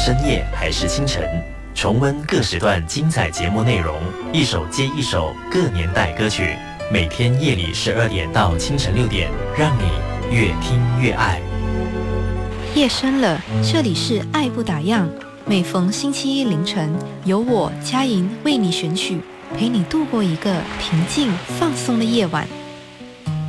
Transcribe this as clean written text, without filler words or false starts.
深夜还是清晨，重温各时段精彩节目内容，一首接一首各年代歌曲，每天夜里12点到清晨6点，让你越听越爱。 夜深了，这里是爱不打烊，每逢星期一凌晨，由我佳莹为你选曲，陪你度过一个平静放松的夜晚。